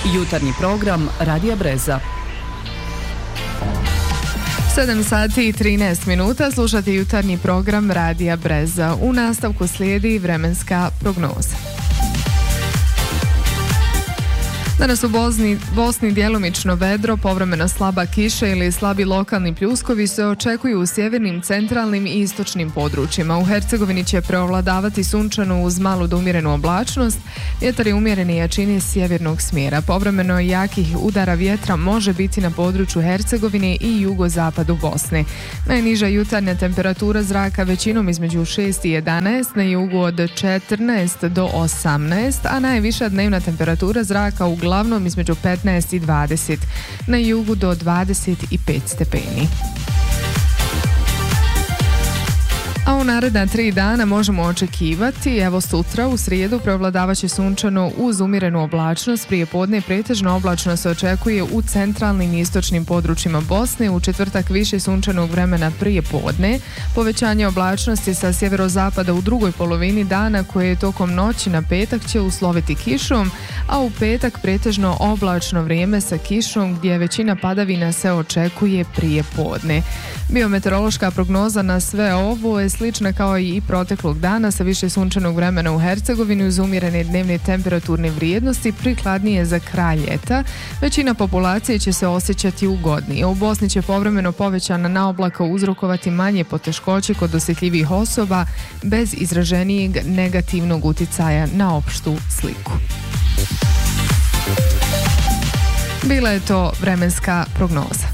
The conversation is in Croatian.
Jutarnji program Radija Breza. 7 sati i 13 minuta slušate jutarnji program Radija Breza. U nastavku slijedi vremenska prognoza. Danas u Bosni djelomično vedro, povremeno slaba kiša ili slabi lokalni pljuskovi se očekuju u sjevernim, centralnim i istočnim područjima. U Hercegovini će preovladavati sunčanu uz malu do umjerenu oblačnost. Vjetar je umjereni jačine sjevernog smjera. Povremeno jakih udara vjetra može biti na području Hercegovine i jugozapadu Bosne. Najniža jutarnja temperatura zraka većinom između 6 i 11, na jugu od 14 do 18, a najviša dnevna temperatura zraka uglavnom između 15 i 20, na jugu do 25 stepeni. A u naredna 3 dana možemo očekivati, evo sutra u srijedu preovladavaće sunčano uz umjerenu oblačnost, prije podne pretežno oblačno se očekuje u centralnim i istočnim područjima Bosne, u četvrtak više sunčanog vremena prije podne, povećanje oblačnosti sa sjeverozapada u drugoj polovini dana koje je tokom noći na petak će usloviti kišom, a u petak pretežno oblačno vrijeme sa kišom gdje većina padavina se očekuje prije podne. Biometeorološka prognoza na sve ovo je slična kao i proteklog dana sa više sunčanog vremena u Hercegovini uz umjerene dnevne temperaturne vrijednosti prikladnije za kraj ljeta. Većina populacije će se osjećati ugodnije. U Bosni će povremeno povećana naoblaka uzrokovati manje poteškoće kod osjetljivih osoba bez izraženijeg negativnog uticaja na opštu sliku. Bila je to vremenska prognoza.